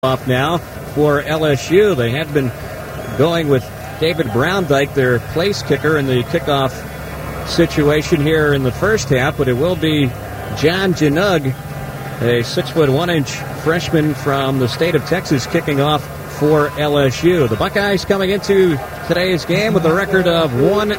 off now for LSU. They had been going with David Browndyke, their place kicker, in the kickoff situation here in the first half, but it will be John Janug, a 6'1" freshman from the state of Texas, kicking off for LSU. The Buckeyes coming into today's game with a record of 1-1.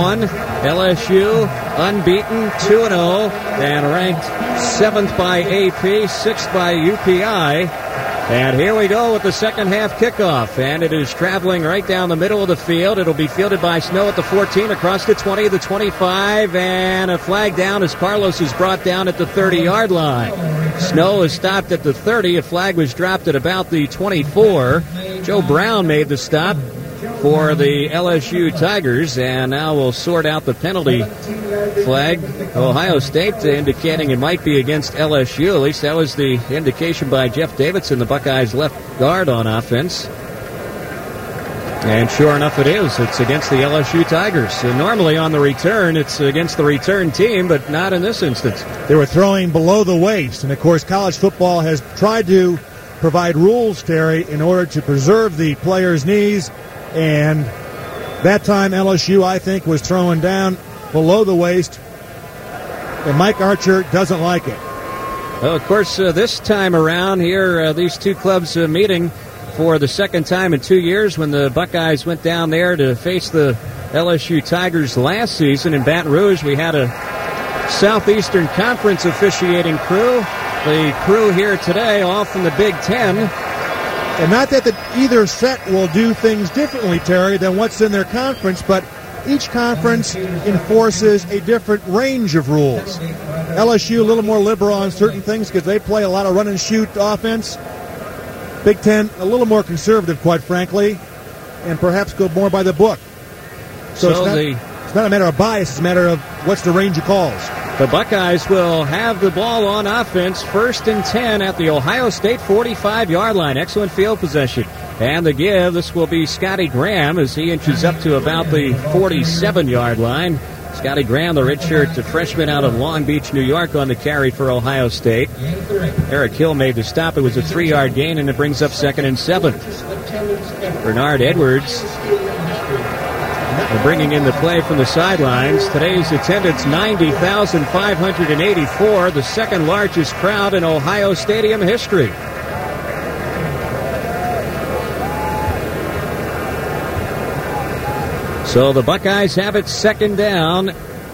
LSU unbeaten, 2-0, and ranked 7th by AP, 6th by UPI. And here we go with the second half kickoff, and it is traveling right down the middle of the field. It'll be fielded by Snow at the 14, across the 20, the 25, and a flag down as Carlos is brought down at the 30-yard line. Snow is stopped at the 30. A flag was dropped at about the 24. Joe Brown made the stop for the LSU Tigers, and now we'll sort out the penalty flag. Ohio State indicating it might be against LSU. At least that was the indication by Jeff Davidson, the Buckeyes' left guard on offense. And sure enough it is. It's against the LSU Tigers. So normally on the return, it's against the return team, but not in this instance. They were throwing below the waist, and of course college football has tried to provide rules, Terry, in order to preserve the players' knees. And that time LSU, I think, was throwing down below the waist, and Mike Archer doesn't like it. Well, of course, this time around here, these two clubs meeting for the second time in 2 years, when the Buckeyes went down there to face the LSU Tigers last season in Baton Rouge. We had a Southeastern Conference officiating crew. The crew here today, all from the Big Ten. And not that either set will do things differently, Terry, than what's in their conference, but each conference enforces a different range of rules. LSU a little more liberal on certain things because they play a lot of run-and-shoot offense. Big Ten a little more conservative, quite frankly, and perhaps go more by the book. So it's not a matter of bias, it's a matter of what's the range of calls. The Buckeyes will have the ball on offense, 1st and 10 at the Ohio State 45-yard line. Excellent field possession. And the give, this will be Scotty Graham as he inches up to about the 47-yard line. Scotty Graham, the redshirt freshman out of Long Beach, New York, on the carry for Ohio State. Eric Hill made the stop. It was a 3-yard gain, and it brings up 2nd and 7. Bernard Edwards bringing in the play from the sidelines. Today's attendance, 90,584, the second largest crowd in Ohio Stadium history. So the Buckeyes have it 2nd down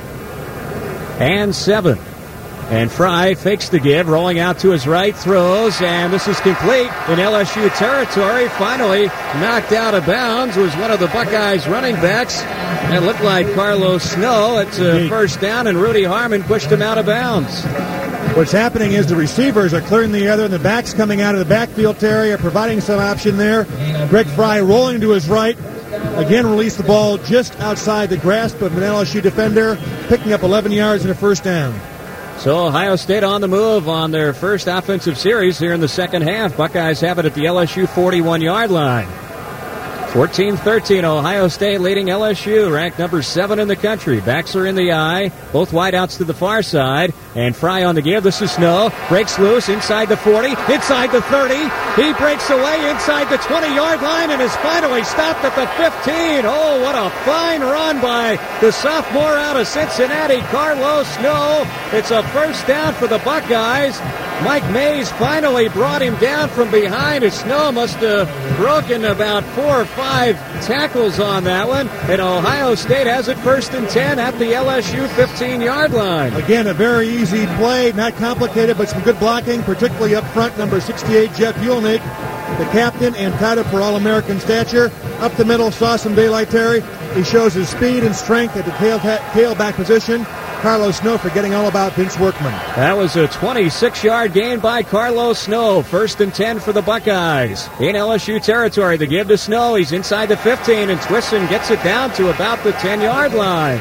and 7. And Fry fakes the give, rolling out to his right, throws, and this is complete in LSU territory. Finally knocked out of bounds was one of the Buckeyes running backs. It looked like Carlos Snow. It's a first down, and Rudy Harmon pushed him out of bounds. What's happening is the receivers are clearing the other, and the backs coming out of the backfield, Terry, are providing some option there. Greg Fry rolling to his right. Again, released the ball just outside the grasp of an LSU defender, picking up 11 yards and a first down. So Ohio State on the move on their first offensive series here in the second half. Buckeyes have it at the LSU 41-yard line. 14-13, Ohio State leading LSU, ranked number 7 in the country. Backs are in the eye, both wideouts to the far side, and Fry on the give. This is Snow, breaks loose inside the 40, inside the 30. He breaks away inside the 20-yard line and is finally stopped at the 15. Oh, what a fine run by the sophomore out of Cincinnati, Carlos Snow. It's a first down for the Buckeyes. Mike Mays finally brought him down from behind, as Snow must have broken about 4 or 5 tackles on that one. And Ohio State has it 1st and 10 at the LSU 15-yard line. Again, a very easy play, not complicated, but some good blocking, particularly up front, number 68, Jeff Ulnick, the captain, and touted for All-American stature. Up the middle, saw some daylight, Terry. He shows his speed and strength at the tailback position. Carlos Snow forgetting all about Vince Workman. That was a 26-yard gain by Carlos Snow. 1st and 10 for the Buckeyes. In LSU territory, the give to Snow. He's inside the 15 and twists and gets it down to about the 10-yard line.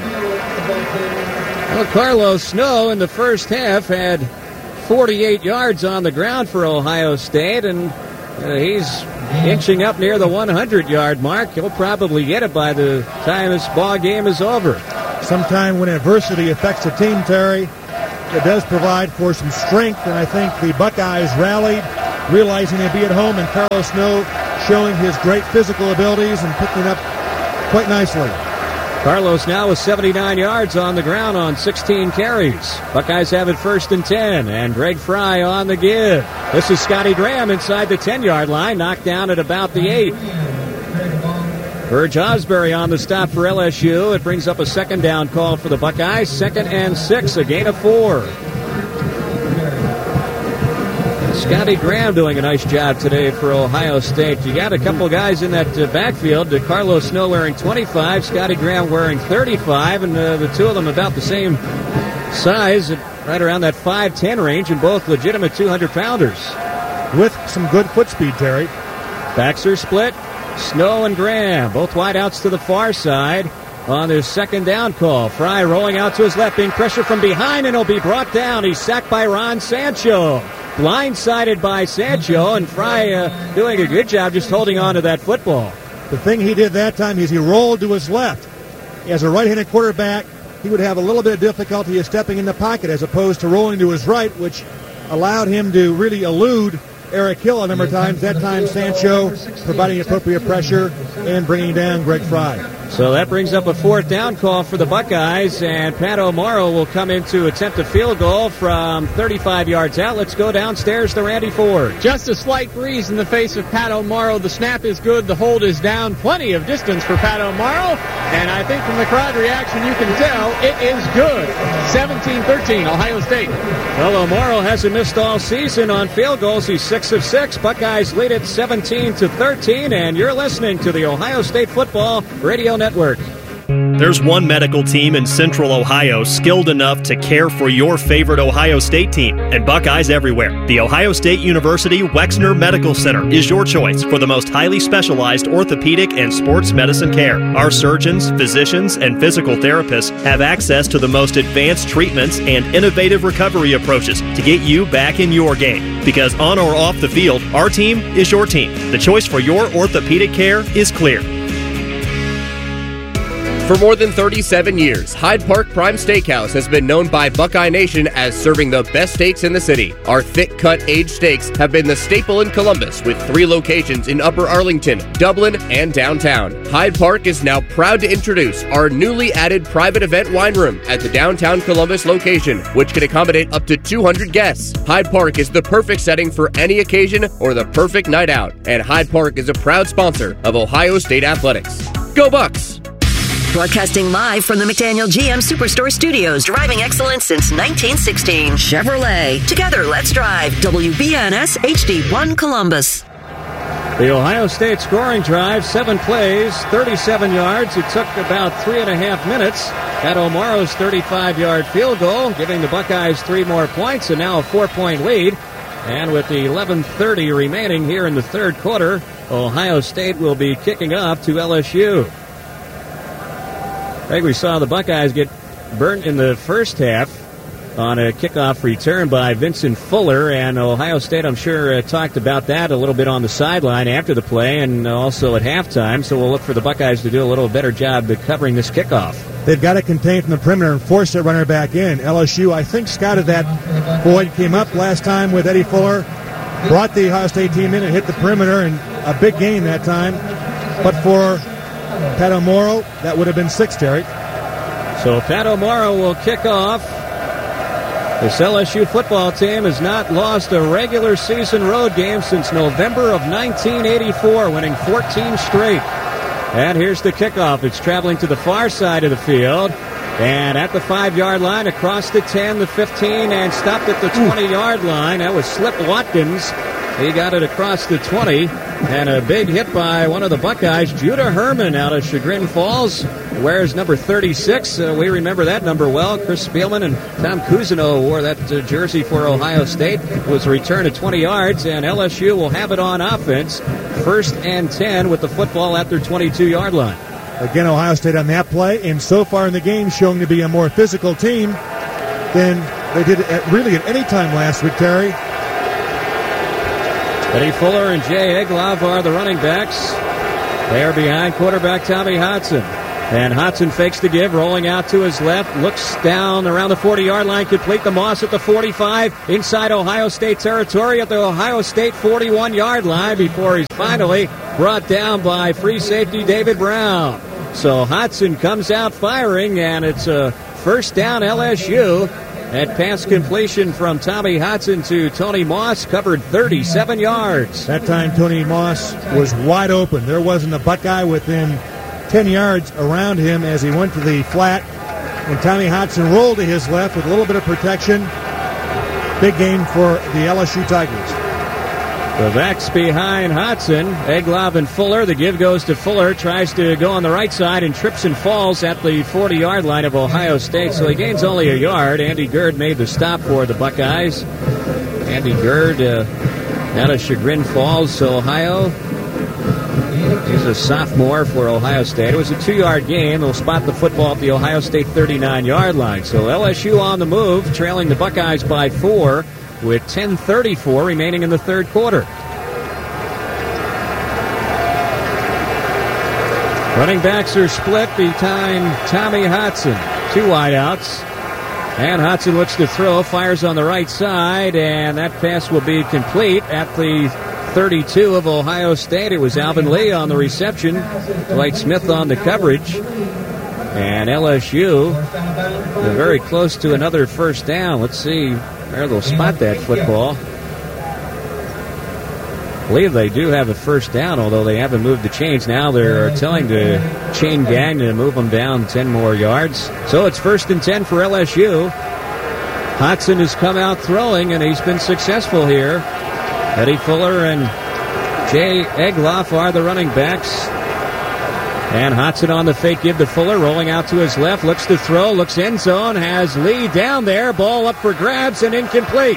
Well, Carlos Snow in the first half had 48 yards on the ground for Ohio State, and he's inching up near the 100-yard mark. He'll probably get it by the time this ball game is over. Sometime when adversity affects a team, Terry, it does provide for some strength, and I think the Buckeyes rallied realizing they'd be at home, and Carlos Snow showing his great physical abilities and picking up quite nicely. Carlos now with 79 yards on the ground on 16 carries. Buckeyes have it 1st and 10, and Greg Fry on the give. This is Scotty Graham inside the 10-yard line, knocked down at about the 8. Burge Osbury on the stop for LSU. It brings up a 2nd down call for the Buckeyes. 2nd and 6, a gain of 4. Scotty Graham doing a nice job today for Ohio State. You got a couple guys in that backfield. Carlos Snow wearing 25, Scotty Graham wearing 35, and the two of them about the same size, right around that 5'10 range, and both legitimate 200-pounders. With some good foot speed, Terry. Backs are split. Snow and Graham, both wideouts to the far side on their 2nd down call. Fry rolling out to his left, being pressured from behind, and he'll be brought down. He's sacked by Ron Sancho. Blindsided by Sancho, and Fry doing a good job just holding on to that football. The thing he did that time is he rolled to his left. As a right-handed quarterback, he would have a little bit of difficulty of stepping in the pocket as opposed to rolling to his right, which allowed him to really elude Eric Hill a number of times. That time, Sancho providing appropriate pressure and bringing down Greg Fry. So that brings up a 4th down call for the Buckeyes, and Pat O'Morrow will come in to attempt a field goal from 35 yards out. Let's go downstairs to Randy Ford. Just a slight breeze in the face of Pat O'Morrow. The snap is good. The hold is down. Plenty of distance for Pat O'Morrow, and I think from the crowd reaction you can tell it is good. 17-13, Ohio State. Well, O'Morrow hasn't missed all season on field goals. He's 6 of 6. Buckeyes lead it 17-13, and you're listening to the Ohio State Football Radio Network. There's one medical team in Central Ohio skilled enough to care for your favorite Ohio State team, and Buckeyes everywhere. The Ohio State University Wexner Medical Center is your choice for the most highly specialized orthopedic and sports medicine care. Our surgeons, physicians, and physical therapists have access to the most advanced treatments and innovative recovery approaches to get you back in your game. Because on or off the field, our team is your team. The choice for your orthopedic care is clear. For more than 37 years, Hyde Park Prime Steakhouse has been known by Buckeye Nation as serving the best steaks in the city. Our thick-cut aged steaks have been the staple in Columbus, with 3 locations in Upper Arlington, Dublin, and downtown. Hyde Park is now proud to introduce our newly added private event wine room at the downtown Columbus location, which can accommodate up to 200 guests. Hyde Park is the perfect setting for any occasion or the perfect night out, and Hyde Park is a proud sponsor of Ohio State Athletics. Go Bucks! Broadcasting live from the McDaniel GM Superstore Studios. Driving excellence since 1916. Chevrolet. Together, let's drive. WBNS HD1 Columbus. The Ohio State scoring drive, 7 plays, 37 yards. It took about 3.5 minutes. Pat O'Morrow's 35-yard field goal, giving the Buckeyes 3 more points, and now a 4-point lead. And with the 11:30 remaining here in the third quarter, Ohio State will be kicking off to LSU. I think we saw the Buckeyes get burnt in the first half on a kickoff return by Vincent Fuller, and Ohio State, I'm sure, talked about that a little bit on the sideline after the play and also at halftime, so we'll look for the Buckeyes to do a little better job of covering this kickoff. They've got to contain from the perimeter and force that runner back in. LSU, I think, scouted that. Boyd came up last time with Eddie Fuller, brought the Ohio State team in and hit the perimeter, and a big gain that time. But for Pat O'Morrow, that would have been 6, Terry. So Pat O'Morrow will kick off. This LSU football team has not lost a regular season road game since November of 1984, winning 14 straight. And here's the kickoff. It's traveling to the far side of the field. And at the 5-yard line, across the 10, the 15, and stopped at the 20-yard line. That was Slip Watkins. He got it across the 20. And a big hit by one of the Buckeyes, Judah Herman out of Chagrin Falls. Wears number 36. We remember that number well. Chris Spielman and Tom Cousineau wore that jersey for Ohio State. It was a return of 20 yards, and LSU will have it on offense. 1st and 10 with the football at their 22-yard line. Again, Ohio State on that play, and so far in the game showing to be a more physical team than they did really at any time last week, Terry. Eddie Fuller and Jay Egloff are the running backs. They are behind quarterback Tommy Hodson. And Hodson fakes the give, rolling out to his left, looks down around the 40-yard line, complete the Moss at the 45, inside Ohio State territory at the Ohio State 41-yard line before he's finally brought down by free safety David Brown. So Hodson comes out firing, and it's a first down LSU. That pass completion from Tommy Hodson to Tony Moss covered 37 yards. That time Tony Moss was wide open. There wasn't a Buckeye within 10 yards around him as he went to the flat. And Tommy Hodson rolled to his left with a little bit of protection. Big game for the LSU Tigers. The backs behind Hodson, Egloff and Fuller. The give goes to Fuller, tries to go on the right side and trips and falls at the 40-yard line of Ohio State, so he gains only a yard. Andy Gerd made the stop for the Buckeyes. Andy Gerd out of Chagrin Falls, Ohio. He's a sophomore for Ohio State. It was a 2-yard gain. They'll spot the football at the Ohio State 39-yard line. So LSU on the move, trailing the Buckeyes by 4. With 10:34 remaining in the third quarter. Running backs are split behind Tommy Hodson. 2 wideouts. And Hodson looks to throw, fires on the right side, and that pass will be complete at the 32 of Ohio State. It was Alvin Lee on the reception, Dwight Smith on the coverage. And LSU, they're very close to another first down. Let's see where they'll spot that football. I believe they do have a first down, although they haven't moved the chains. Now they're telling the chain gang to move them down 10 more yards. So it's 1st and 10 for LSU. Hodson has come out throwing, and he's been successful here. Eddie Fuller and Jay Egloff are the running backs. And Hodson on the fake give to Fuller, rolling out to his left, looks to throw, looks end zone, has Lee down there, ball up for grabs and incomplete.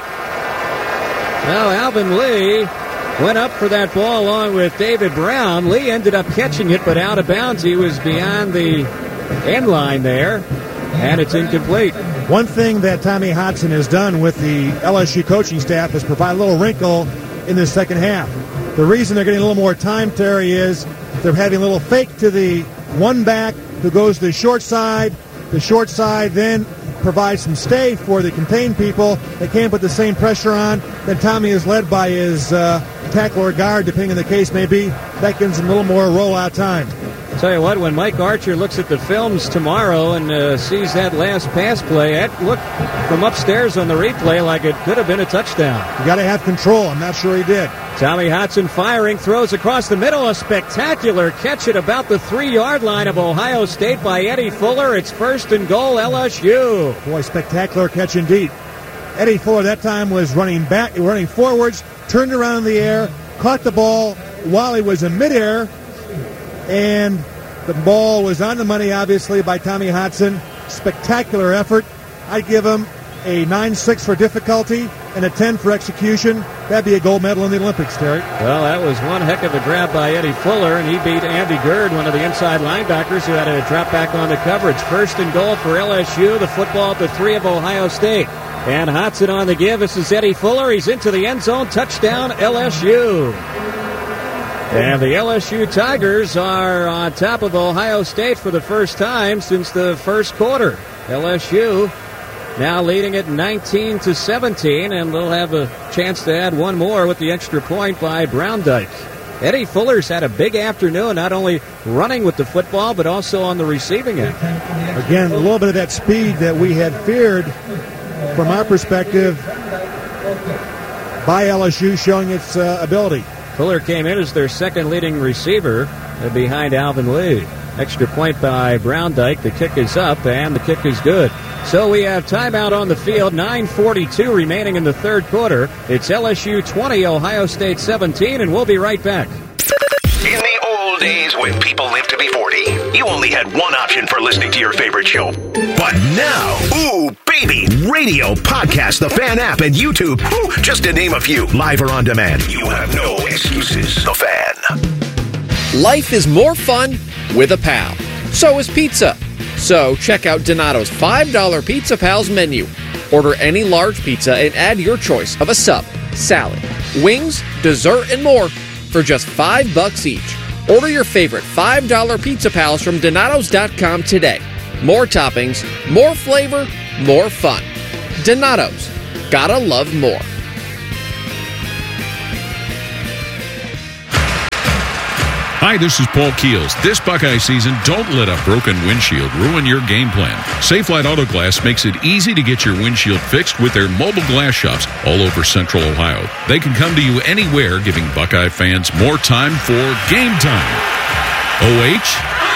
Well, Alvin Lee went up for that ball along with David Brown. Lee ended up catching it, but out of bounds. He was beyond the end line there, and it's incomplete. One thing that Tommy Hodson has done with the LSU coaching staff is provide a little wrinkle in the second half. The reason they're getting a little more time, Terry, is they're having a little fake to the one back who goes to the short side. The short side then provides some stay for the contained people. They can't put the same pressure on. Then Tommy is led by his tackle or guard, depending on the case may be. That gives him a little more rollout time. I'll tell you what, when Mike Archer looks at the films tomorrow and sees that last pass play, that looked from upstairs on the replay like it could have been a touchdown. You got to have control. I'm not sure he did. Tommy Hodson firing, throws across the middle, a spectacular catch at about the 3-yard line of Ohio State by Eddie Fuller. It's 1st and goal, LSU. Boy, spectacular catch indeed. Eddie Fuller that time was running forwards, turned around in the air, caught the ball while he was in midair, and the ball was on the money, obviously, by Tommy Hodson. Spectacular effort. I'd give him a 9.6 for difficulty and a 10 for execution. That'd be a gold medal in the Olympics, Terry. Well, that was one heck of a grab by Eddie Fuller, and he beat Andy Gerd, one of the inside linebackers, who had to drop back on the coverage. 1st and goal for LSU. The football at the 3 of Ohio State. And Hodson on the give. This is Eddie Fuller. He's into the end zone. Touchdown, LSU. And the LSU Tigers are on top of Ohio State for the first time since the first quarter. LSU now leading it 19-17, and they'll have a chance to add one more with the extra point by Browndyke. Eddie Fuller's had a big afternoon, not only running with the football, but also on the receiving end. Again, a little bit of that speed that we had feared from our perspective by LSU showing its ability. Fuller came in as their second leading receiver behind Alvin Lee. Extra point by Browndyke. The kick is up, and the kick is good. So we have timeout on the field. 9:42 remaining in the third quarter. It's LSU 20, Ohio State 17, and we'll be right back. In the old days when people lived to be 40, you only had one option for listening to your favorite show. But now, ooh, baby, radio, podcast, the Fan app, and YouTube, ooh, just to name a few, live or on demand. You have no excuses. The Fan. Life is more fun with a pal. So is pizza. So check out Donato's $5 Pizza Pals menu. Order any large pizza and add your choice of a sub, salad, wings, dessert, and more for just $5 each. Order your favorite $5 Pizza Pals from Donatos.com today. More toppings, more flavor, more fun. Donatos. Gotta love more. Hi, this is Paul Keels. This Buckeye season, don't let a broken windshield ruin your game plan. Safelite Auto Glass makes it easy to get your windshield fixed with their mobile glass shops all over Central Ohio. They can come to you anywhere, giving Buckeye fans more time for game time. OH?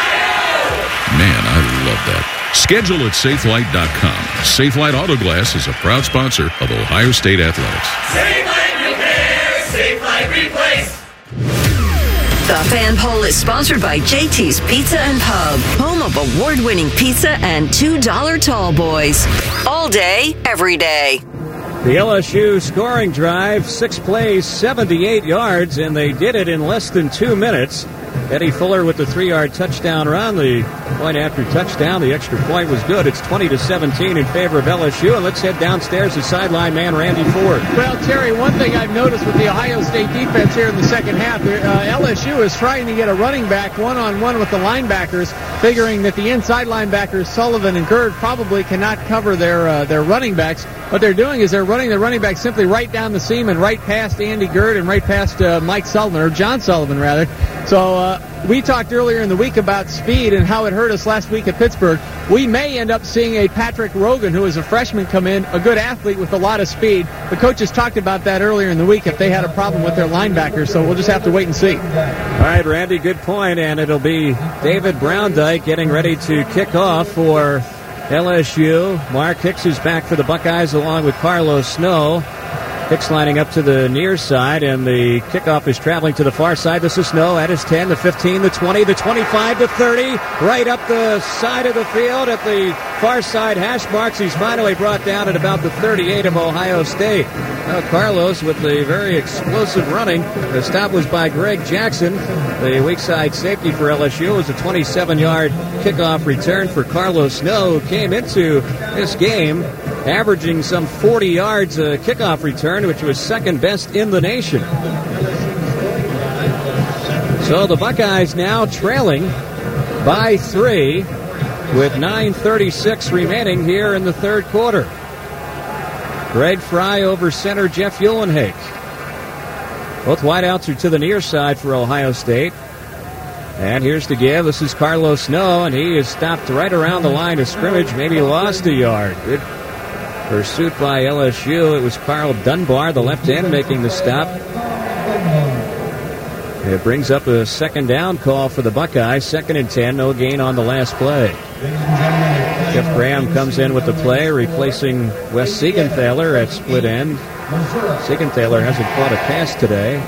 Man, I love that. Schedule at Safelite.com. Safelite Auto Glass is a proud sponsor of Ohio State Athletics. Safelite Repair, Safelite Replace. The Fan Poll is sponsored by JT's Pizza and Pub, home of award-winning pizza and $2 tall boys. All day, every day. The LSU scoring drive, 6 plays, 78 yards, and they did it in less than 2 minutes. Eddie Fuller with the 3-yard touchdown run. The point after touchdown, the extra point was good. It's 20-17 in favor of LSU. And let's head downstairs to sideline man Randy Ford. Well, Terry, one thing I've noticed with the Ohio State defense here in the second half, LSU is trying to get a running back one-on-one with the linebackers, figuring that the inside linebackers, Sullivan and Gerd, probably cannot cover their running backs. What they're doing is they're running the running back simply right down the seam and right past Andy Gerd and right past Mike Sullivan, or John Sullivan, rather. So we talked earlier in the week about speed and how it hurt us last week at Pittsburgh. We may end up seeing a Patrick Rogan, who is a freshman, come in, a good athlete with a lot of speed. The coaches talked about that earlier in the week if they had a problem with their linebackers, so we'll just have to wait and see. All right, Randy, good point, and it'll be David Browndyke getting ready to kick off for LSU. Mark Hicks is back for the Buckeyes along with Carlos Snow. Hicks lining up to the near side, and the kickoff is traveling to the far side. This is Snow at his 10, the 15, the 20, the 25, the 30, right up the side of the field at the far side hash marks. He's finally brought down at about the 38 of Ohio State. Now Carlos with the very explosive running. The stop was by Greg Jackson, the weak side safety for LSU. It was a 27-yard kickoff return for Carlos Snow, who came into this game averaging some 40 yards a kickoff return, which was second best in the nation. So the Buckeyes now trailing by 3 with 9:36 remaining here in the third quarter. Greg Fry over center, Jeff Uhlenhake. Both wideouts are to the near side for Ohio State. And here's the give. This is Carlos Snow, and he is stopped right around the line of scrimmage, maybe lost a yard. Good pursuit by LSU. It was Carl Dunbar, the left end, making the stop. It brings up a second down call for the Buckeyes. 2nd and 10, no gain on the last play. Jeff Graham comes in with the play, replacing Wes Siegenthaler at split end. Siegenthaler hasn't caught a pass today.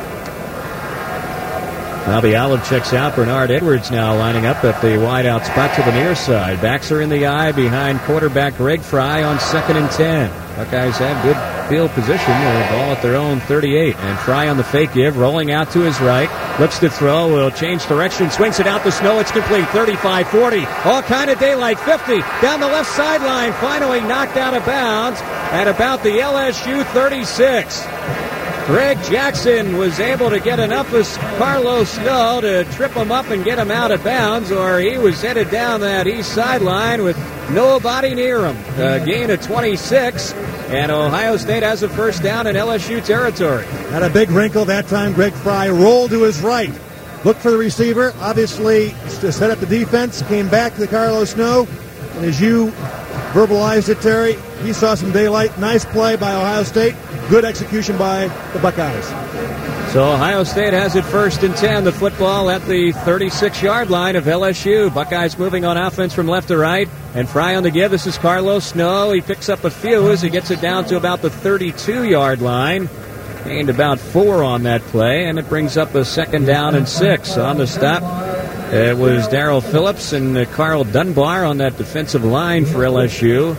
Bobby Olive checks out. Bernard Edwards now lining up at the wideout spot to the near side. Backs are in the eye behind quarterback Greg Fry on 2nd and 10. Buckeyes have good field position. The ball at their own 38. And Fry on the fake give, rolling out to his right. Looks to throw, will change direction, swings it out to Snow. It's complete. 35-40. All kind of daylight. 50 down the left sideline. Finally knocked out of bounds at about the LSU 36. Greg Jackson was able to get enough of Carlos Snow to trip him up and get him out of bounds, or he was headed down that east sideline with nobody near him. A gain of 26, and Ohio State has a first down in LSU territory. Had a big wrinkle that time. Greg Fry rolled to his right. Looked for the receiver, obviously to set up the defense, came back to Carlos Snow, and as you verbalized it, Terry, he saw some daylight. Nice play by Ohio State. Good execution by the Buckeyes. So Ohio State has it 1st and 10. The football at the 36-yard line of LSU. Buckeyes moving on offense from left to right. And Fry on the give. This is Carlos Snow. He picks up a few as he gets it down to about the 32-yard line. Gained about 4 on that play. And it brings up a 2nd down and 6 on the stop. It was Darrell Phillips and Carl Dunbar on that defensive line for LSU.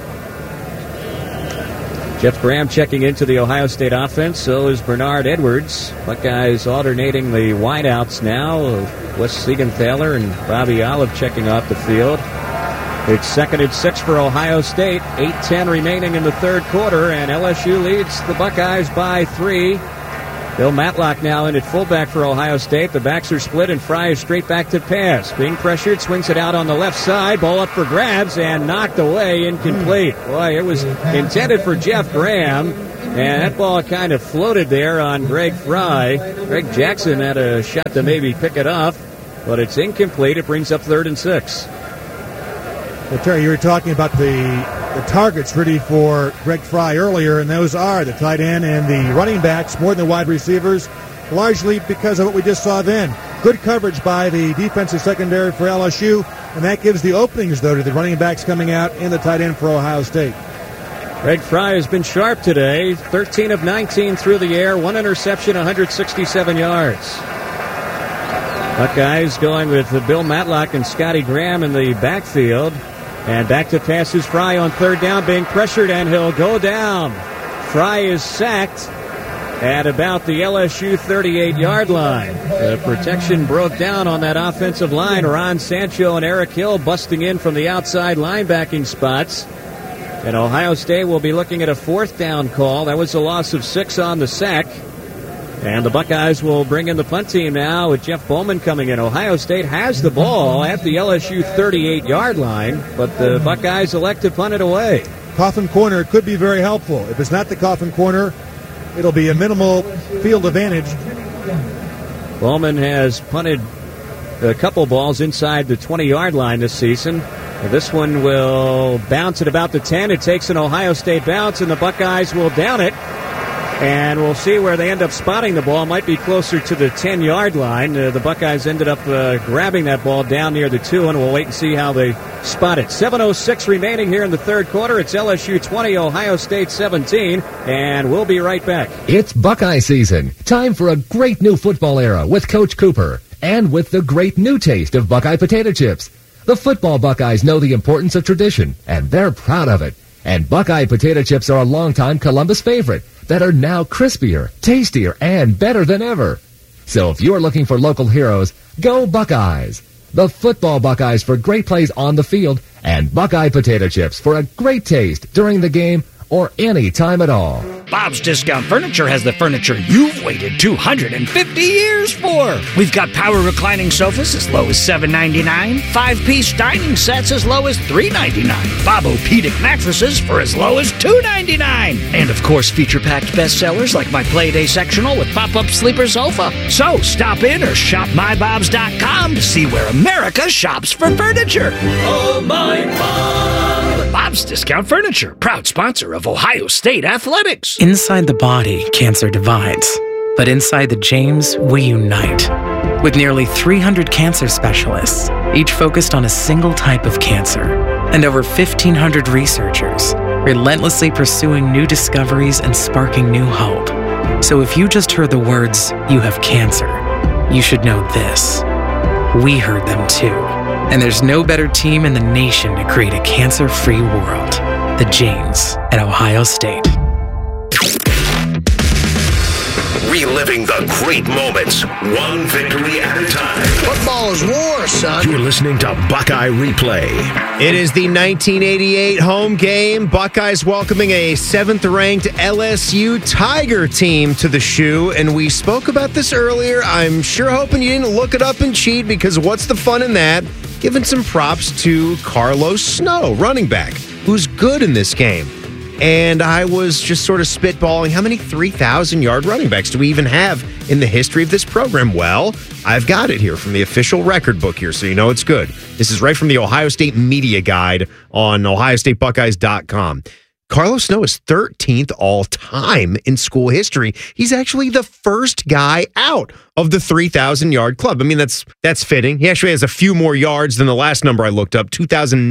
Jeff Graham checking into the Ohio State offense. So is Bernard Edwards. Buckeyes alternating the wideouts now. Wes Siegenthaler and Bobby Olive checking off the field. It's 2nd and 6 for Ohio State. 8:10 remaining in the third quarter, and LSU leads the Buckeyes by 3. Bill Matlock now in at fullback for Ohio State. The backs are split, and Fry is straight back to pass. Being pressured, swings it out on the left side. Ball up for grabs and knocked away, incomplete. Boy, it was intended for Jeff Graham, and that ball kind of floated there on Greg Fry. Greg Jackson had a shot to maybe pick it up, but it's incomplete. It brings up 3rd and 6. Well, Terry, you were talking about the targets ready for Greg Fry earlier, and those are the tight end and the running backs more than the wide receivers, largely because of what we just saw then. Good coverage by the defensive secondary for LSU, and that gives the openings, though, to the running backs coming out and the tight end for Ohio State. Greg Fry has been sharp today. 13 of 19 through the air, 1 interception, 167 yards. Buckeyes going with Bill Matlock and Scotty Graham in the backfield. And back to pass is Fry on 3rd down, being pressured, and he'll go down. Fry is sacked at about the LSU 38-yard line. The protection broke down on that offensive line. Ron Sancho and Eric Hill busting in from the outside linebacking spots. And Ohio State will be looking at a 4th down call. That was a loss of 6 on the sack. And the Buckeyes will bring in the punt team now with Jeff Bowman coming in. Ohio State has the ball at the LSU 38-yard line, but the Buckeyes elect to punt it away. Coffin corner could be very helpful. If it's not the Coffin corner, it'll be a minimal field advantage. Bowman has punted a couple balls inside the 20-yard line this season. This one will bounce at about the 10. It takes an Ohio State bounce, and the Buckeyes will down it. And we'll see where they end up spotting the ball. Might be closer to the 10-yard line. The Buckeyes ended up grabbing that ball down near the 2, and we'll wait and see how they spot it. 7:06 remaining here in the 3rd quarter. It's LSU 20, Ohio State 17, and we'll be right back. It's Buckeye season. Time for a great new football era with Coach Cooper, and with the great new taste of Buckeye potato chips. The football Buckeyes know the importance of tradition, and they're proud of it. And Buckeye potato chips are a longtime Columbus favorite that are now crispier, tastier, and better than ever. So if you're looking for local heroes, go Buckeyes. The football Buckeyes for great plays on the field, and Buckeye potato chips for a great taste during the game or any time at all. Bob's Discount Furniture has the furniture you've waited 250 years for. We've got power reclining sofas as low as $7.99, 5-piece dining sets as low as $3.99, Bob-O-Pedic mattresses for as low as $2.99, and of course feature-packed bestsellers like my Playday sectional with pop-up sleeper sofa. So stop in or shop mybobs.com to see where America shops for furniture. Oh, my Bob! Bob's Discount Furniture, proud sponsor of Ohio State Athletics. Inside the body, cancer divides. But inside the James, we unite. With nearly 300 cancer specialists, each focused on a single type of cancer, and over 1,500 researchers, relentlessly pursuing new discoveries and sparking new hope. So if you just heard the words, "you have cancer," you should know this. We heard them too. And there's no better team in the nation to create a cancer-free world. The James at Ohio State. Reliving the great moments, one victory at a time. Football is war, son. You're listening to Buckeye Replay. It is the 1988 home game. Buckeyes welcoming a 7th-ranked LSU Tiger team to the shoe, and we spoke about this earlier. I'm sure hoping you didn't look it up and cheat, because what's the fun in that? Giving some props to Carlos Snow, running back, who's good in this game. And I was just sort of spitballing, how many 3,000-yard running backs do we even have in the history of this program? Well, I've got it here from the official record book here, so you know it's good. This is right from the Ohio State Media Guide on ohiostatebuckeyes.com. Carlos Snow is 13th all-time in school history. He's actually the first guy out of the 3,000-yard club. I mean, that's fitting. He actually has a few more yards than the last number I looked up,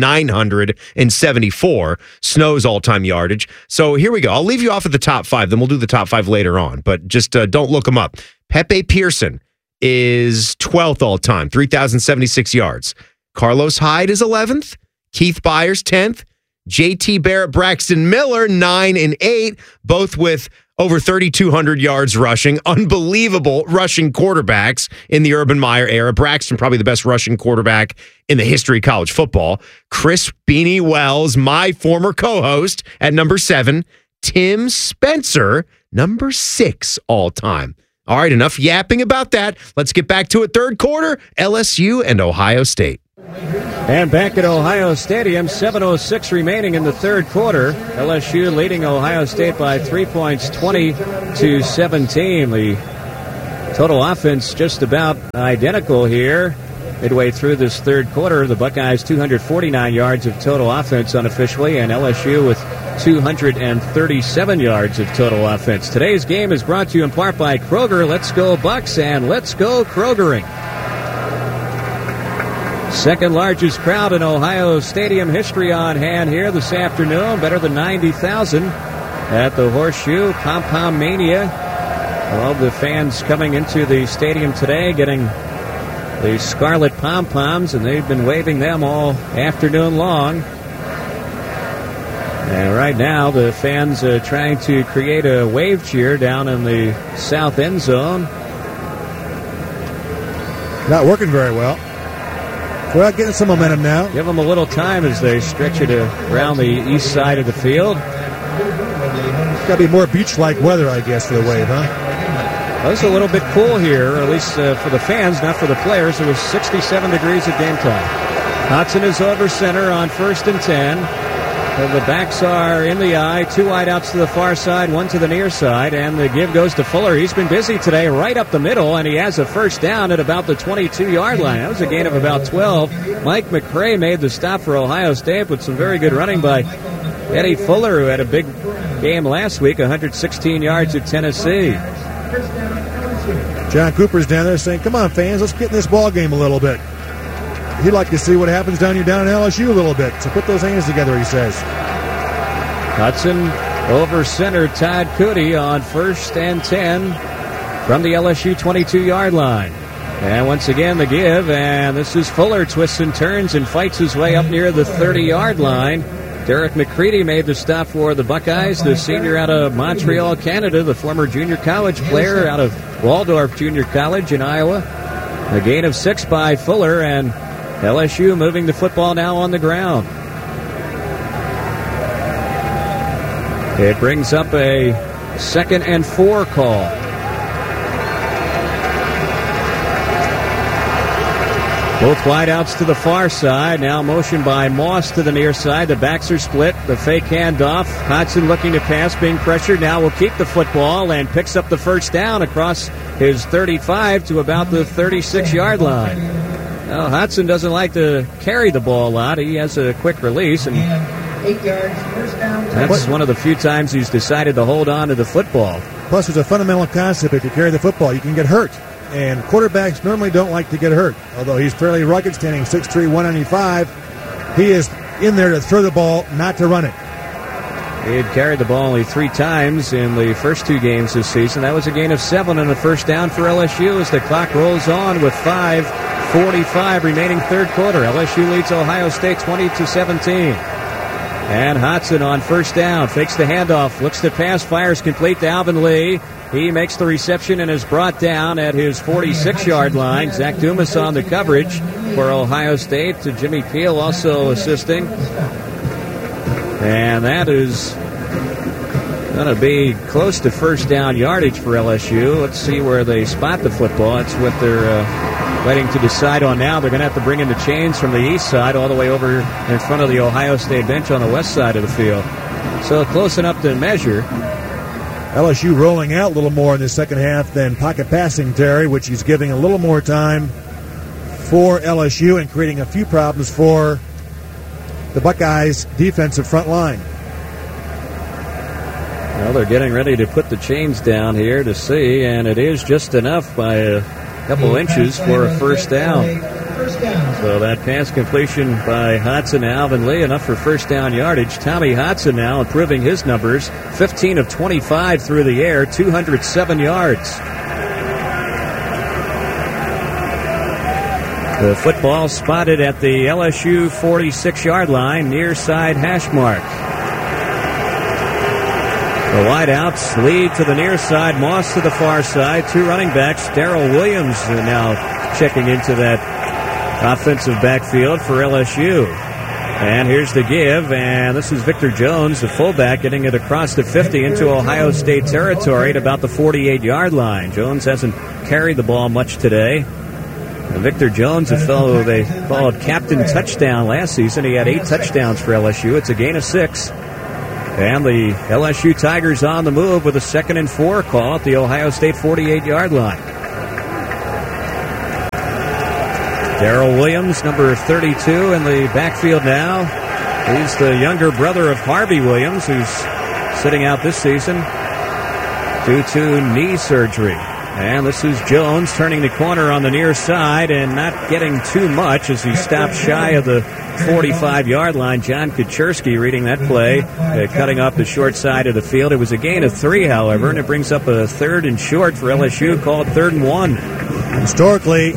2,974, Snow's all-time yardage. So here we go. I'll leave you off at the top 5, then we'll do the top 5 later on, but just don't look them up. Pepe Pearson is 12th all-time, 3,076 yards. Carlos Hyde is 11th. Keith Byers, 10th. J.T. Barrett, Braxton Miller, 9 and 8, both with over 3,200 yards rushing. Unbelievable rushing quarterbacks in the Urban Meyer era. Braxton, probably the best rushing quarterback in the history of college football. Chris Beanie Wells, my former co-host, at number 7. Tim Spencer, number 6 all time. All right, enough yapping about that. Let's get back to it. Third quarter, LSU and Ohio State. And back at Ohio Stadium, 7:06 remaining in the third quarter. LSU leading Ohio State by 3 points, 20-17. The total offense just about identical here. Midway through this third quarter, the Buckeyes 249 yards of total offense unofficially, and LSU with 237 yards of total offense. Today's game is brought to you in part by Kroger. Let's go Bucks and let's go Krogering. Second largest crowd in Ohio Stadium history on hand here this afternoon. Better than 90,000 at the Horseshoe. Pom-Pom Mania. All the fans coming into the stadium today getting the scarlet pom-poms, and they've been waving them all afternoon long. And right now, the fans are trying to create a wave cheer down in the south end zone. Not working very well. Well, getting some momentum now. Give them a little time as they stretch it around the east side of the field. Got to be more beach-like weather, I guess, for the wave, huh? Well, it's a little bit cool here, or at least for the fans, not for the players. It was 67 degrees at game time. Hodson is over center on 1st and 10. The backs are in the eye. 2 wideouts to the far side, 1 to the near side, and the give goes to Fuller. He's been busy today right up the middle, and he has a first down at about the 22-yard line. That was a gain of about 12. Mike McCray made the stop for Ohio State with some very good running by Eddie Fuller, who had a big game last week, 116 yards at Tennessee. John Cooper's down there saying, come on, fans, let's get in this ball game a little bit. He'd like to see what happens down in LSU a little bit. So put those hands together, he says. Hudson over center, Todd Cootie on 1st and 10 from the LSU 22-yard line. And once again, the give, and this is Fuller, twists and turns and fights his way up near the 30-yard line. Derek McCready made the stop for the Buckeyes, the senior out of Montreal, Canada, the former junior college player out of Waldorf Junior College in Iowa. A gain of 6 by Fuller, and LSU moving the football now on the ground. It brings up a 2nd and 4 call. Both wideouts to the far side. Now motion by Moss to the near side. The backs are split. The fake handoff. Hodson looking to pass, being pressured. Now will keep the football and picks up the first down across his 35 to about the 36-yard line. Now, Hodson doesn't like to carry the ball a lot. He has a quick release, and 8 yards, first down. That's one of the few times he's decided to hold on to the football. Plus, there's a fundamental concept. If you carry the football, you can get hurt. And quarterbacks normally don't like to get hurt. Although he's fairly rugged, standing 6'3", 195, he is in there to throw the ball, not to run it. He had carried the ball only 3 times in the first 2 games this season. That was a gain of 7 and a first down for LSU as the clock rolls on with 5:45 remaining third quarter. LSU leads Ohio State 20-17. And Hodson on first down, fakes the handoff, looks to pass, fires complete to Alvin Lee. He makes the reception and is brought down at his 46-yard line. Zach Dumas on the coverage for Ohio State. Jimmy Peel also assisting. And that is going to be close to first down yardage for LSU. Let's see where they spot the football. That's what they're waiting to decide on now. They're going to have to bring in the chains from the east side all the way over in front of the Ohio State bench on the west side of the field. So close enough to measure. LSU rolling out a little more in the second half than pocket passing, Terry, which is giving a little more time for LSU and creating a few problems for the Buckeyes' defensive front line. Well, they're getting ready to put the chains down here to see, and it is just enough by a couple inches for a first down. So that pass completion by Hodson and Alvin Lee, enough for first down yardage. Tommy Hodson now improving his numbers, 15 of 25 through the air, 207 yards. The football spotted at the LSU 46-yard line, near side hash mark. The wideouts lead to the near side, Moss to the far side, 2 running backs. Darrell Williams now checking into that offensive backfield for LSU. And here's the give, and this is Victor Jones, the fullback, getting it across the 50 into Ohio State territory at about the 48-yard line. Jones hasn't carried the ball much today. And Victor Jones, a fellow they called Captain Touchdown last season. He had 8 touchdowns for LSU. It's a gain of 6. And the LSU Tigers on the move with a 2nd and 4 call at the Ohio State 48-yard line. Darrell Williams, number 32, in the backfield now. He's the younger brother of Harvey Williams, who's sitting out this season due to knee surgery. And this is Jones turning the corner on the near side and not getting too much as he stops shy of the 45-yard line. John Kaczerski reading that play, cutting off the short side of the field. It was a gain of 3, however, and it brings up a 3rd and short for LSU, called 3rd and 1. Historically,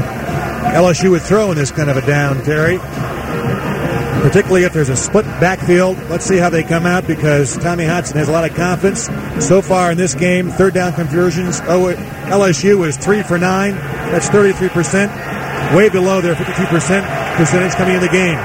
LSU would throw in this kind of a down, Terry, particularly if there's a split backfield. Let's see how they come out, because Tommy Hudson has a lot of confidence. So far in this game, 3rd down conversions, LSU is 3 for 9. That's 33%, way below their 52% percentage coming in the game.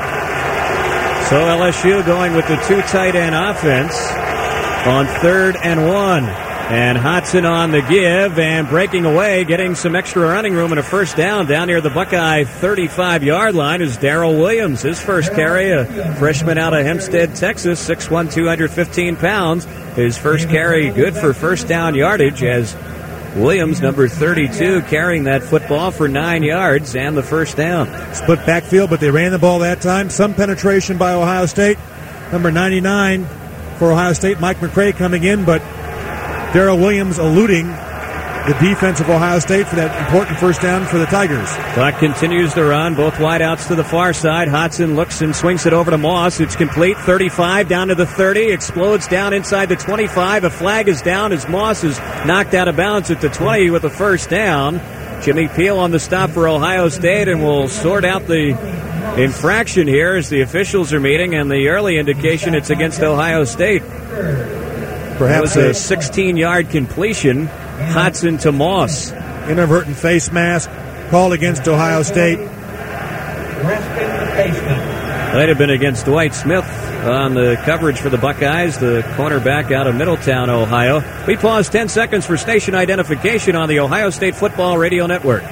So LSU going with the 2 tight end offense on 3rd and 1. And Hodson on the give and breaking away, getting some extra running room and a 1st down near the Buckeye 35-yard line is Darrell Williams. His first carry, a freshman out of Hempstead, Texas, 6'1", 215 pounds. His first carry good for 1st down yardage as Williams, number 32, carrying that football for 9 yards and the 1st down. Split backfield, but they ran the ball that time. Some penetration by Ohio State. Number 99 for Ohio State, Mike McCray coming in, but Darrell Williams eluding the defense of Ohio State for that important 1st down for the Tigers. Clock continues to run. Both wideouts to the far side. Hodson looks and swings it over to Moss. It's complete. 35 down to the 30. Explodes down inside the 25. A flag is down as Moss is knocked out of bounds at the 20 with a 1st down. Jimmy Peel on the stop for Ohio State, and will sort out the infraction here as the officials are meeting, and the early indication it's against Ohio State. Perhaps it was a 16-yard completion. Hodson to Moss. Inadvertent face mask called against Ohio State. Might have been against Dwight Smith on the coverage for the Buckeyes, the cornerback out of Middletown, Ohio. We pause 10 seconds for station identification on the Ohio State Football Radio Network.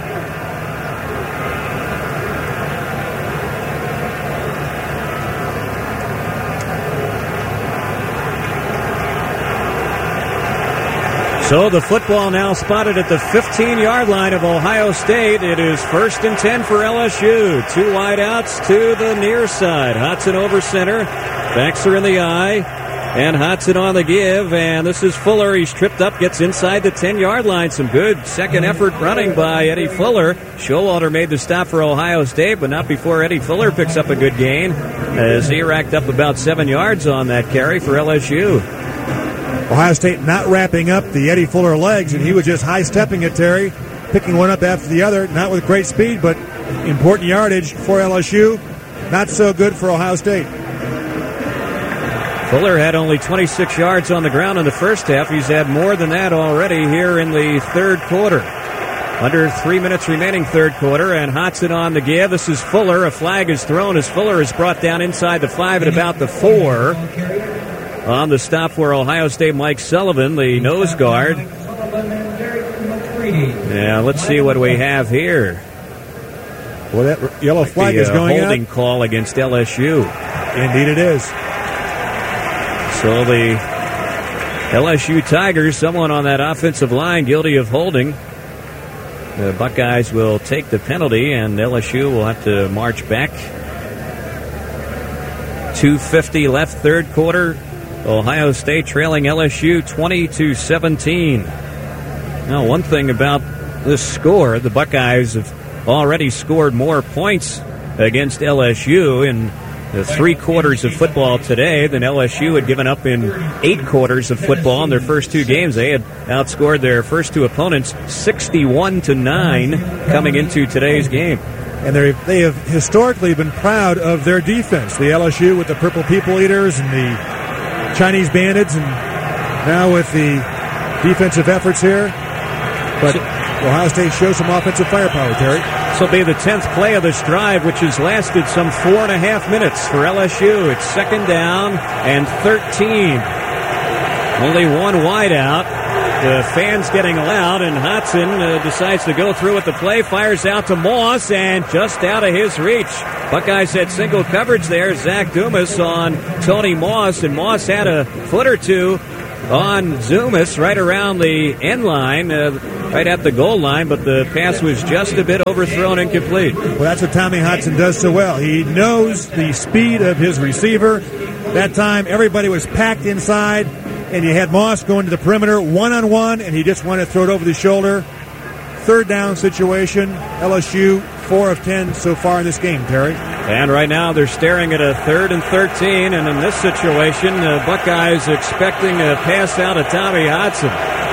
So the football now spotted at the 15-yard line of Ohio State. It is 1st and 10 for LSU. 2 wideouts to the near side. Hodson over center. Backs are in the eye. And Hodson on the give. And this is Fuller. He's tripped up, gets inside the 10-yard line. Some good second effort running by Eddie Fuller. Showalter made the stop for Ohio State, but not before Eddie Fuller picks up a good gain, as he racked up about 7 yards on that carry for LSU. Ohio State not wrapping up the Eddie Fuller legs, and he was just high-stepping it, Terry, picking one up after the other, not with great speed, but important yardage for LSU. Not so good for Ohio State. Fuller had only 26 yards on the ground in the first half. He's had more than that already here in the 3rd quarter. Under 3 minutes remaining 3rd quarter, and Hodson on the give. This is Fuller. A flag is thrown as Fuller is brought down inside the 5 at about the 4. On the stop for Ohio State, Mike Sullivan, the nose guard. Yeah, let's see what we have here. Well, that yellow flag is going out. Holding call against LSU. Indeed it is. So the LSU Tigers, someone on that offensive line guilty of holding. The Buckeyes will take the penalty, and LSU will have to march back. 2:50 left, 3rd quarter. Ohio State trailing LSU 20-17. Now, one thing about this score, the Buckeyes have already scored more points against LSU in the 3 quarters of football today than LSU had given up in 8 quarters of football in their first 2 games. They had outscored their first 2 opponents 61-9 coming into today's game. And they have historically been proud of their defense. The LSU with the Purple People Eaters and the Chinese Bandits, and now with the defensive efforts here. But Ohio State shows some offensive firepower, Terry. This will be the 10th play of this drive, which has lasted some 4.5 minutes for LSU. It's 2nd down and 13. Only one wide out. The fans getting loud, and Hodson decides to go through with the play, fires out to Moss, and just out of his reach. Buckeyes had single coverage there. Zach Dumas on Tony Moss, and Moss had a foot or two on Zumas right around the end line, right at the goal line, but the pass was just a bit overthrown and incomplete. Well, that's what Tommy Hodson does so well. He knows the speed of his receiver. That time, everybody was packed inside, and you had Moss going to the perimeter one-on-one, and he just wanted to throw it over the shoulder. 3rd down situation. LSU 4 of 10 so far in this game, Terry. And right now they're staring at a 3rd and 13, and in this situation, the Buckeyes expecting a pass out of Tommy Hodson.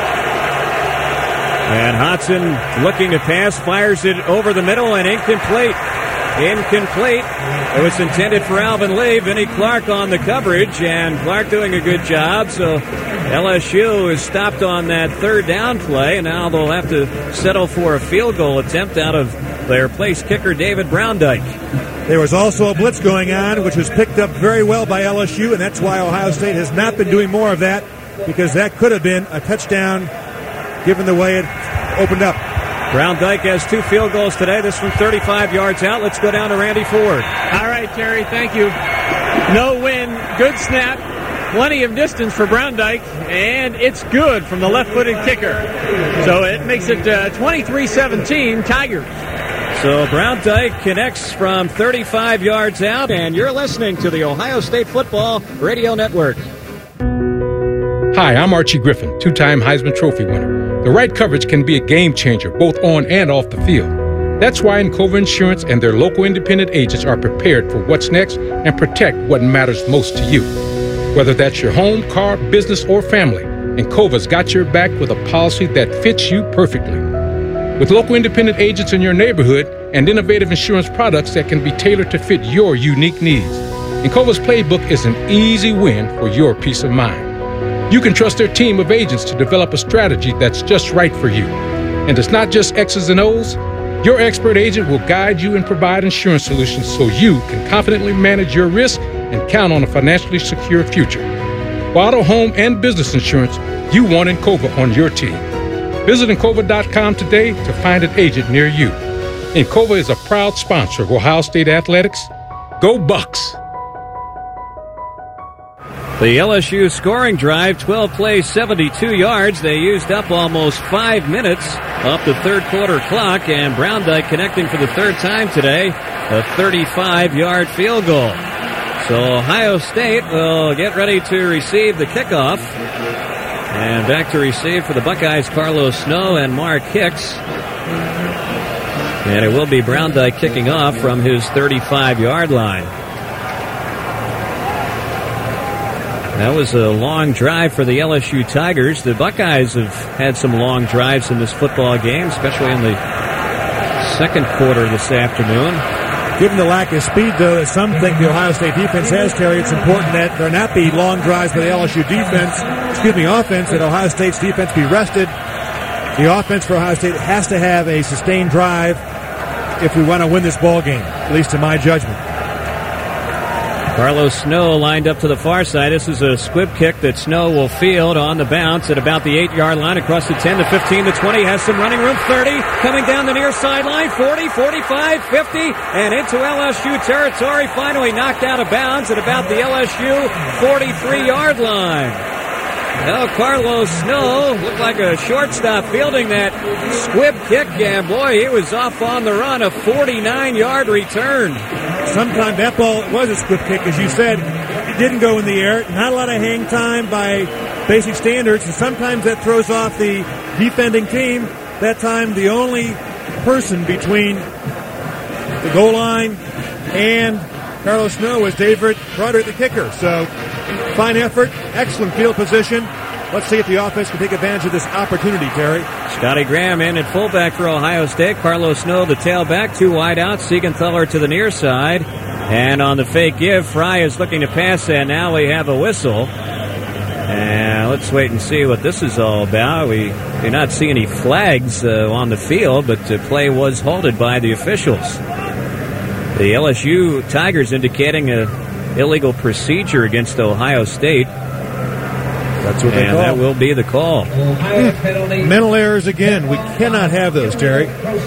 And Hodson looking to pass, fires it over the middle, and incomplete. Incomplete. It was intended for Alvin Lee. Vinnie Clark on the coverage, and Clark doing a good job. So LSU is stopped on that 3rd down play, and now they'll have to settle for a field goal attempt out of their place kicker, David Browndyke. There was also a blitz going on, which was picked up very well by LSU, and that's why Ohio State has not been doing more of that, because that could have been a touchdown given the way it opened up. Browndyke has 2 field goals today. This from 35 yards out. Let's go down to Randy Ford. All right, Terry, thank you. No win, good snap, plenty of distance for Browndyke, and it's good from the left-footed kicker. So it makes it 23-17 Tigers. So Browndyke connects from 35 yards out, and you're listening to the Ohio State Football Radio Network. Hi, I'm Archie Griffin, 2-time Heisman Trophy winner. The right coverage can be a game changer, both on and off the field. That's why Encova Insurance and their local independent agents are prepared for what's next and protect what matters most to you. Whether that's your home, car, business, or family, Encova's got your back with a policy that fits you perfectly. With local independent agents in your neighborhood and innovative insurance products that can be tailored to fit your unique needs, Encova's playbook is an easy win for your peace of mind. You can trust their team of agents to develop a strategy that's just right for you. And it's not just X's and O's. Your expert agent will guide you and provide insurance solutions so you can confidently manage your risk and count on a financially secure future. For auto, home, and business insurance, you want Encova on your team. Visit Encova.com today to find an agent near you. Encova is a proud sponsor of Ohio State Athletics. Go Bucks! The LSU scoring drive, 12 plays, 72 yards. They used up almost 5 minutes off the 3rd quarter clock, and Browndyke connecting for the 3rd time today, a 35-yard field goal. So Ohio State will get ready to receive the kickoff. And back to receive for the Buckeyes, Carlos Snow and Mark Hicks. And it will be Browndyke kicking off from his 35-yard line. That was a long drive for the LSU Tigers. The Buckeyes have had some long drives in this football game, especially in the 2nd quarter this afternoon. Given the lack of speed, though, that some think the Ohio State defense has, Terry, it's important that there not be long drives by the LSU offense, that Ohio State's defense be rested. The offense for Ohio State has to have a sustained drive if we want to win this ball game, at least in my judgment. Carlos Snow lined up to the far side. This is a squib kick that Snow will field on the bounce at about the 8-yard line across the 10 to 15 to 20. Has some running room. 30 coming down the near sideline. 40, 45, 50, and into LSU territory. Finally knocked out of bounds at about the LSU 43-yard line. Now Carlos Snow looked like a shortstop fielding that squib kick, and boy, he was off on the run, a 49-yard return. Sometimes that ball was a squib kick, as you said. It didn't go in the air. Not a lot of hang time by basic standards, and sometimes that throws off the defending team. That time, the only person between the goal line and Carlos Snow was David Broderick, the kicker. So, fine effort, excellent field position. Let's see if the offense can take advantage of this opportunity, Terry. Scotty Graham in at fullback for Ohio State. Carlos Snow, the tailback, 2 wide out. Siegenthaler to the near side. And on the fake give, Fry is looking to pass, and now we have a whistle. And let's wait and see what this is all about. We do not see any flags on the field, but play was halted by the officials. The LSU Tigers indicating an illegal procedure against Ohio State. That's what they call. That will be the call. Mental errors again. We cannot have those, Terry.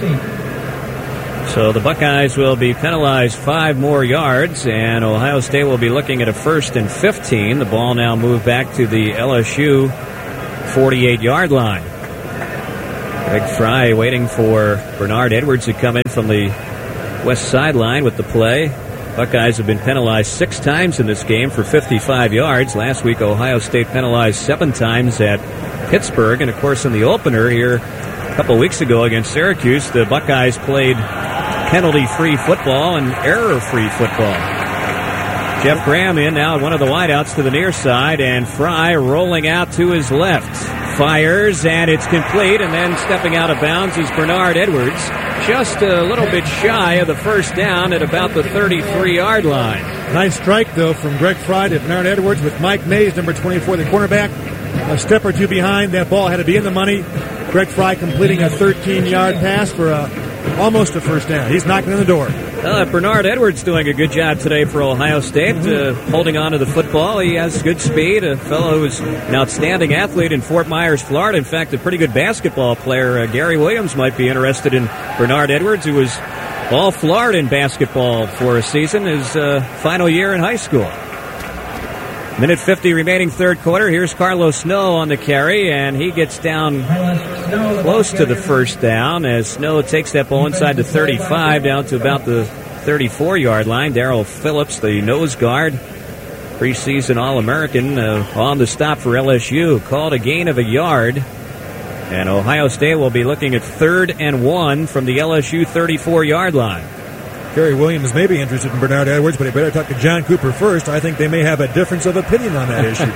So the Buckeyes will be penalized 5 more yards, and Ohio State will be looking at a 1st and 15. The ball now moved back to the LSU 48-yard line. Greg Fry waiting for Bernard Edwards to come in from the west sideline with the play. Buckeyes have been penalized 6 times in this game for 55 yards. Last week, Ohio State penalized 7 times at Pittsburgh. And, of course, in the opener here a couple weeks ago against Syracuse, the Buckeyes played penalty-free football and error-free football. Jeff Graham in now at one of the wideouts to the near side, and Fry rolling out to his left. Fires, and it's complete, and then stepping out of bounds is Bernard Edwards. Just a little bit shy of the first down at about the 33-yard line. Nice strike, though, from Greg Fry to Bernard Edwards with Mike Mays, number 24, the cornerback. A step or two behind. That ball had to be in the money. Greg Fry completing a 13-yard pass for almost a first down. He's knocking on the door. Bernard Edwards doing a good job today for Ohio State, holding on to the football. He has good speed, a fellow who's an outstanding athlete in Fort Myers, Florida. In fact, a pretty good basketball player. Gary Williams might be interested in Bernard Edwards, who was all Florida in basketball for a season, his final year in high school. Minute 50 remaining third quarter. Here's Carlos Snow on the carry, and he gets down close to the first down as Snow takes that ball inside the 35 down to about the 34-yard line. Darrell Phillips, the nose guard, preseason All-American, on the stop for LSU. Called a gain of a yard, and Ohio State will be looking at 3rd and 1 from the LSU 34-yard line. Gary Williams may be interested in Bernard Edwards, but he better talk to John Cooper first. I think they may have a difference of opinion on that issue.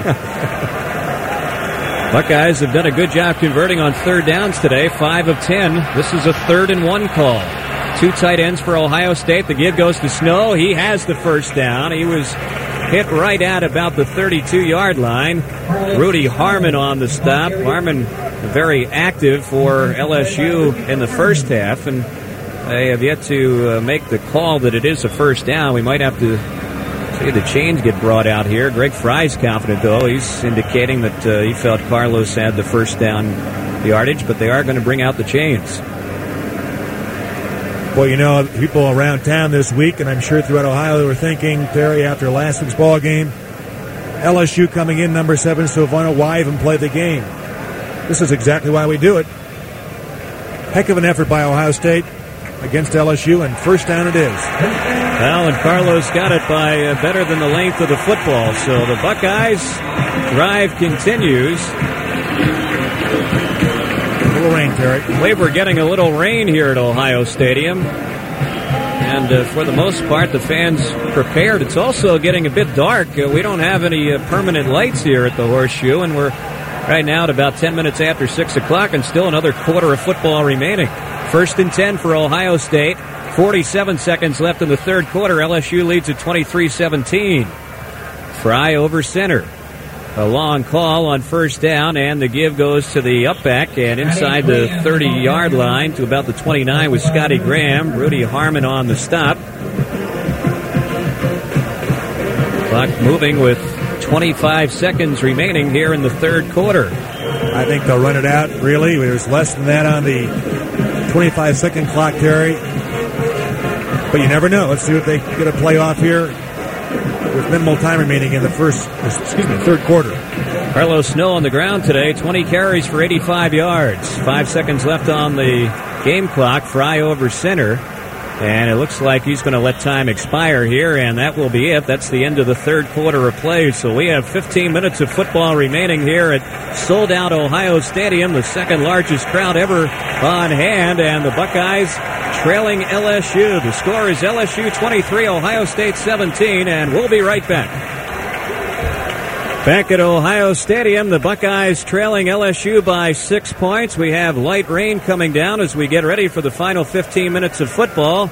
Buckeyes have done a good job converting on third downs today, 5 of 10. This is a 3rd and 1 call. 2 tight ends for Ohio State. The give goes to Snow. He has the first down. He was hit right at about the 32-yard line. Rudy Harmon on the stop. Harmon very active for LSU in the first half, and they have yet to make the call that it is a first down. We might have to see the chains get brought out here. Greg Fry's confident, though. He's indicating that he felt Carlos had the first down yardage, but they are going to bring out the chains. Well, you know, people around town this week, and I'm sure throughout Ohio, they were thinking, Terry, after last week's ball game, LSU coming in, number 7, Silvano, why even play the game? This is exactly why we do it. Heck of an effort by Ohio State against LSU, and first down it is. Well, and Carlos got it by better than the length of the football, so the Buckeyes drive continues. A little rain, Terry. I believe we're getting a little rain here at Ohio Stadium, and for the most part, the fans prepared. It's also getting a bit dark. We don't have any permanent lights here at the Horseshoe, and we're right now at about 10 minutes after 6 o'clock, and still another quarter of football remaining. 1st and 10 for Ohio State. 47 seconds left in the third quarter. LSU leads at 23-17. Fry over center. A long call on first down, and the give goes to the upback, and inside the 30-yard line to about the 29 with Scotty Graham. Rudy Harmon on the stop. Clock moving with 25 seconds remaining here in the third quarter. I think they'll run it out, really. There's less than that on the 25-second clock, Terry. But you never know. Let's see if they get a playoff here with minimal time remaining in the third quarter. Carlos Snow on the ground today, 20 carries for 85 yards. 5 seconds left on the game clock. Fry over center. And it looks like he's going to let time expire here, and that will be it. That's the end of the third quarter of play. So we have 15 minutes of football remaining here at sold-out Ohio Stadium, the second largest crowd ever on hand, and the Buckeyes trailing LSU. The score is LSU 23, Ohio State 17, and we'll be right back. Back at Ohio Stadium, the Buckeyes trailing LSU by 6 points. We have light rain coming down as we get ready for the final 15 minutes of football.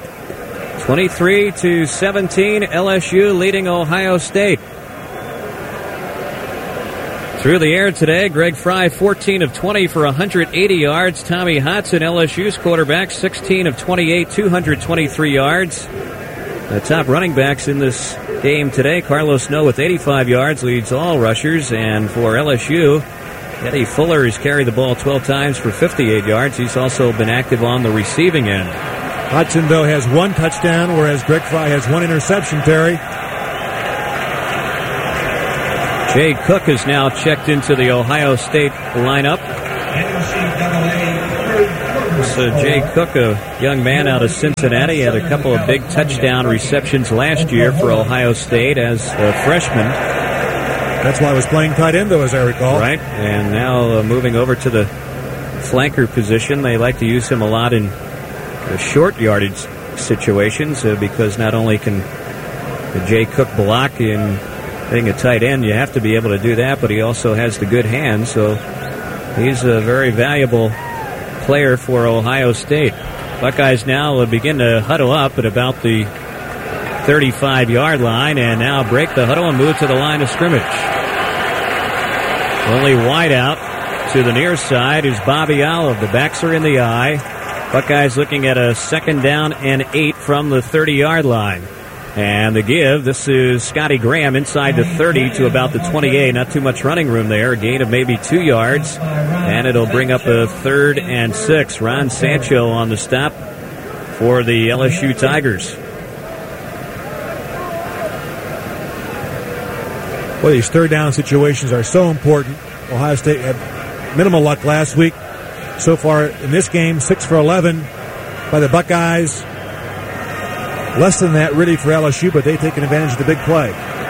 23-17, LSU leading Ohio State. Through the air today, Greg Fry, 14 of 20 for 180 yards. Tommy Hodson, LSU's quarterback, 16 of 28, 223 yards. The top running backs in this game today, Carlos Snow with 85 yards, leads all rushers. And for LSU, Eddie Fuller has carried the ball 12 times for 58 yards. He's also been active on the receiving end. Hodson, though, has one touchdown, whereas Greg Fry has one interception, Terry. Jay Cook has now checked into the Ohio State lineup. So Jay Cook, a young man out of Cincinnati, had a couple of big touchdown receptions last year for Ohio State as a freshman. That's why I was playing tight end, though, as I recall. Right, and now moving over to the flanker position. They like to use him a lot in short yardage situations because not only can Jay Cook block in being a tight end, you have to be able to do that, but he also has the good hands, so he's a very valuable player for Ohio State. Buckeyes now begin to huddle up at about the 35-yard line and now break the huddle and move to the line of scrimmage. Only wide out to the near side is Bobby Olive. The backs are in the eye. Buckeyes looking at a 2nd down and 8 from the 30-yard line. And the give, this is Scotty Graham inside the 30 to about the 28. Not too much running room there. A gain of maybe 2 yards. And it'll bring up a 3rd and 6. Ron Sancho on the stop for the LSU Tigers. Well, these 3rd down situations are so important. Ohio State had minimal luck last week. So far in this game, 6 for 11 by the Buckeyes. Less than that, really, for LSU, but they've taken advantage of the big play.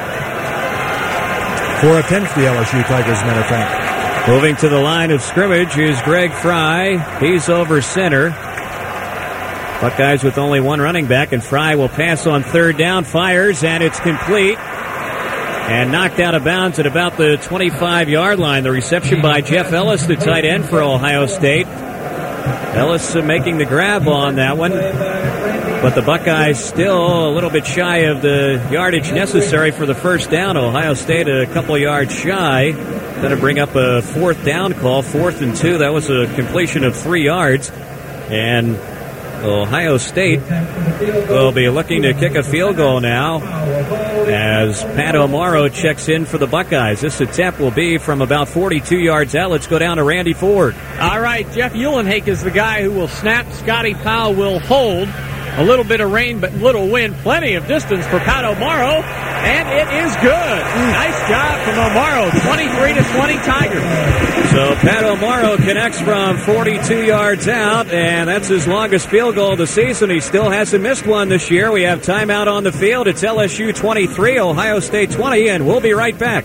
4 of 10 for the LSU Tigers, as a matter of fact. Moving to the line of scrimmage is Greg Fry. He's over center. Buckeyes with only one running back, and Fry will pass on 3rd down, fires, and it's complete. And knocked out of bounds at about the 25-yard line. The reception by Jeff Ellis, the tight end for Ohio State. Ellis making the grab on that one. But the Buckeyes still a little bit shy of the yardage necessary for the 1st down. Ohio State a couple yards shy. Going to bring up a 4th down call, 4th and 2. That was a completion of 3 yards. And Ohio State will be looking to kick a field goal now as Pat O'Morrow checks in for the Buckeyes. This attempt will be from about 42 yards out. Let's go down to Randy Ford. All right, Jeff Uhlenhake is the guy who will snap. Scotty Powell will hold. A little bit of rain, but little wind. Plenty of distance for Pat O'Morrow, and it is good. Nice job from O'Morrow. 23-20 Tigers. So Pat O'Morrow connects from 42 yards out, and that's his longest field goal of the season. He still hasn't missed one this year. We have timeout on the field. It's LSU 23, Ohio State 20, and we'll be right back.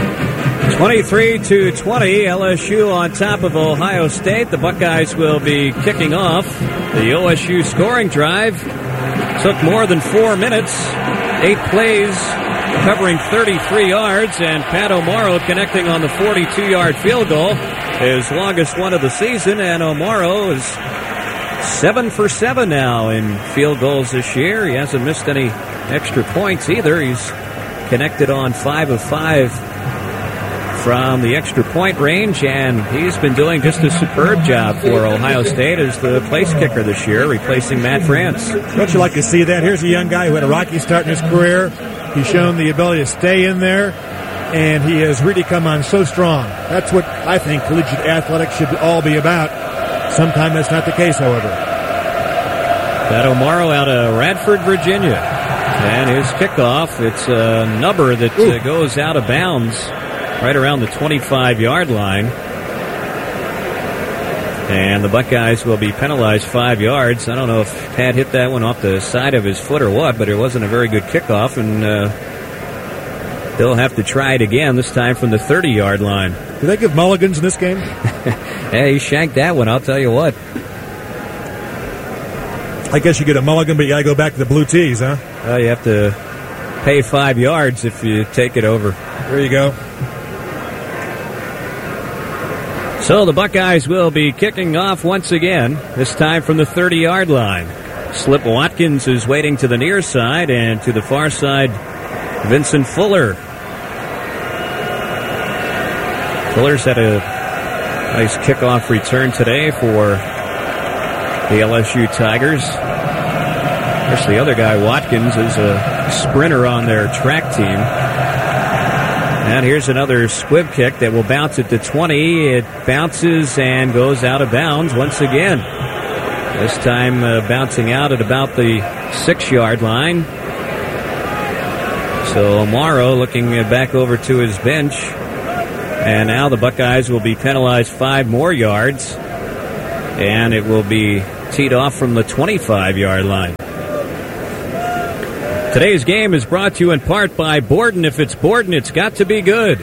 23-20, LSU on top of Ohio State. The Buckeyes will be kicking off. The OSU scoring drive took more than 4 minutes, 8 plays, covering 33 yards, and Pat O'Morrow connecting on the 42-yard field goal, his longest one of the season, and O'Morrow is 7 for 7 now in field goals this year. He hasn't missed any extra points either. He's connected on 5 of 5 from the extra point range, and he's been doing just a superb job for Ohio State as the place kicker this year, replacing Matt France. Don't you like to see that? Here's a young guy who had a rocky start in his career. He's shown the ability to stay in there, and he has really come on so strong. That's what I think collegiate athletics should all be about. Sometimes that's not the case, however. Pat O'Morrow out of Radford, Virginia. And his kickoff, it's a number that goes out of bounds right around the 25-yard line. And the Buckeyes will be penalized 5 yards. I don't know if Pat hit that one off the side of his foot or what, but it wasn't a very good kickoff, and they'll have to try it again, this time from the 30-yard line. Do they give mulligans in this game? Hey, he shanked that one, I'll tell you what. I guess you get a mulligan, but you got to go back to the blue tees, huh? Well, you have to pay 5 yards if you take it over. There you go. So the Buckeyes will be kicking off once again, this time from the 30-yard line. Slip Watkins is waiting to the near side, and to the far side, Vincent Fuller. Fuller's had a nice kickoff return today for the LSU Tigers. Of course, the other guy, Watkins, is a sprinter on their track team. And here's another squib kick that will bounce at the 20. It bounces and goes out of bounds once again. This time bouncing out at about the 6-yard line. So Amaro looking back over to his bench. And now the Buckeyes will be penalized 5 more yards. And it will be teed off from the 25-yard line. Today's game is brought to you in part by Borden. If it's Borden, it's got to be good.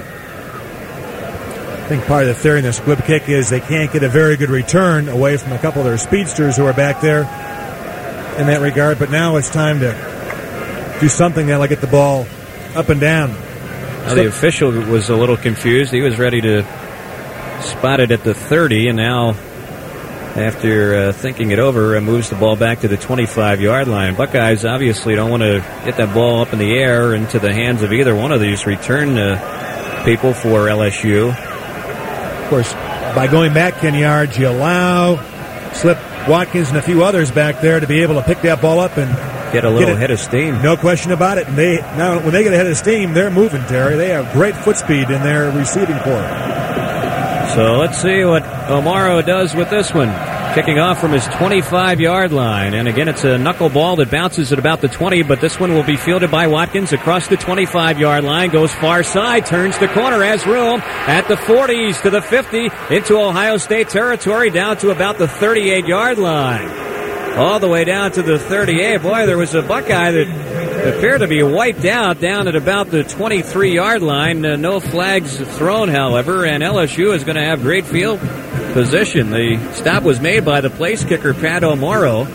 I think part of the theory in the squib kick is they can't get a very good return away from a couple of their speedsters who are back there in that regard. But now it's time to do something that'll get the ball up and down. Now the official was a little confused. He was ready to spot it at the 30, and now, after thinking it over, moves the ball back to the 25-yard line. Buckeyes obviously don't want to get that ball up in the air into the hands of either one of these return people for LSU. Of course, by going back 10 yards, you allow Slip Watkins and a few others back there to be able to pick that ball up and get a little head of steam. No question about it. And now when they get a head of steam, they're moving, Terry. They have great foot speed in their receiving corps. So let's see what Amaro does with this one. Kicking off from his 25-yard line. And again, it's a knuckleball that bounces at about the 20, but this one will be fielded by Watkins across the 25-yard line. Goes far side, turns the corner, has room at the 40s to the 50, into Ohio State territory, down to about the 38-yard line. All the way down to the 38. Boy, there was a Buckeye that appeared to be wiped out down at about the 23-yard line. No flags thrown, however, and LSU is going to have great field position. The stop was made by the place kicker, Pat Amaro.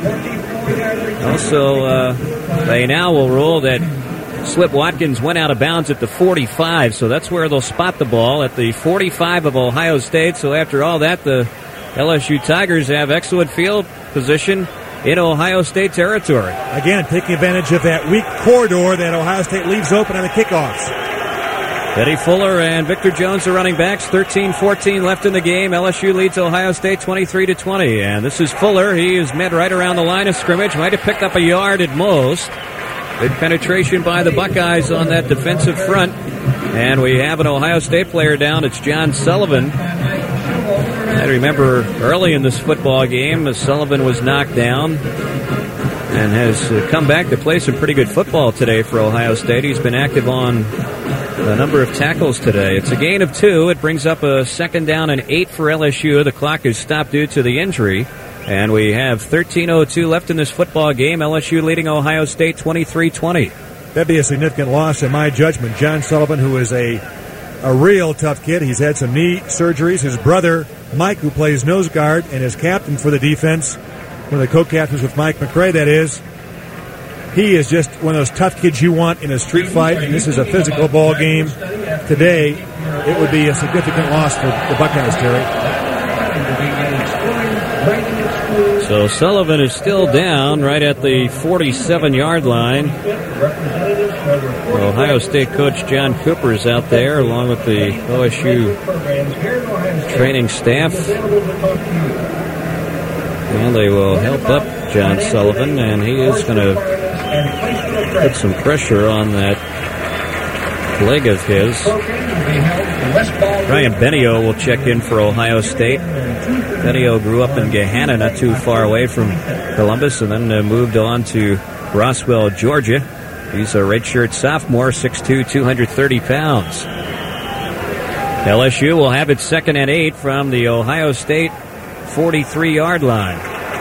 Also, they now will rule that Slip Watkins went out of bounds at the 45, so that's where they'll spot the ball, at the 45 of Ohio State. So after all that, the LSU Tigers have excellent field position in Ohio State territory. Again, taking advantage of that weak corridor that Ohio State leaves open on the kickoffs. Eddie Fuller and Victor Jones, the running backs. 13-14 left in the game. LSU leads Ohio State 23-20. And this is Fuller. He is met right around the line of scrimmage. Might have picked up a yard at most. Good penetration by the Buckeyes on that defensive front. And we have an Ohio State player down. It's John Sullivan. I remember early in this football game, Sullivan was knocked down and has come back to play some pretty good football today for Ohio State. He's been active on a number of tackles today. It's a gain of 2. It brings up a 2nd down and 8 for LSU. The clock is stopped due to the injury. And we have 13:02 left in this football game. LSU leading Ohio State 23-20. That'd be a significant loss in my judgment. John Sullivan, who is a real tough kid. He's had some knee surgeries. His brother, Mike, who plays nose guard and is captain for the defense, one of the co-captains with Mike McRae, that is. He is just one of those tough kids you want in a street fight, and this is a physical ball game. Today, it would be a significant loss for the Buckeyes, Terry. So Sullivan is still down right at the 47-yard line. Ohio State coach John Cooper is out there along with the OSU training staff. And they will help up John Sullivan, and he is going to put some pressure on that leg of his. Ryan Benio will check in for Ohio State. Benio grew up in Gahanna, not too far away from Columbus, and then moved on to Roswell, Georgia. He's a redshirt sophomore, 6'2", 230 pounds. LSU will have its 2nd and 8 from the Ohio State 43-yard line.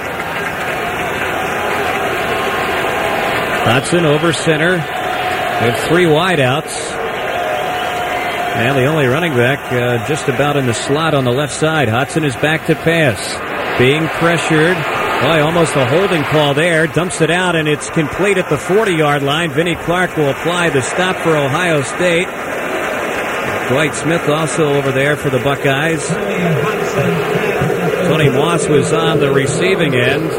Hudson over center with 3 wideouts. And the only running back just about in the slot on the left side. Hudson is back to pass. Being pressured. Boy, almost a holding call there. Dumps it out, and it's complete at the 40-yard line. Vinnie Clark will apply the stop for Ohio State. Dwight Smith also over there for the Buckeyes. Tony Moss was on the receiving end.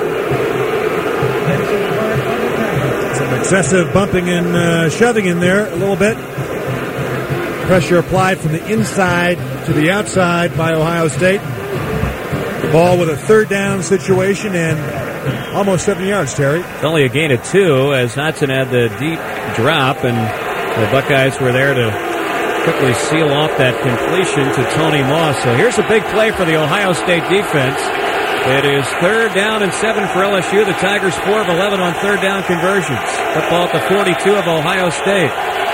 Some excessive bumping and shoving in there a little bit. Pressure applied from the inside to the outside by Ohio State. The ball with a third down situation and almost 7 yards, Terry. It's only a gain of 2 as Hodson had the deep drop, and the Buckeyes were there to quickly seal off that completion to Tony Moss. So here's a big play for the Ohio State defense. It is 3rd down and 7 for LSU. The Tigers 4 of 11 on third down conversions. Football at the 42 of Ohio State.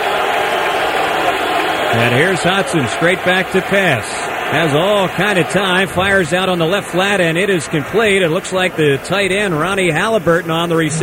And here's Hodson straight back to pass. Has all kind of time. Fires out on the left flat, and it is complete. It looks like the tight end, Ronnie Halliburton, on the receiver.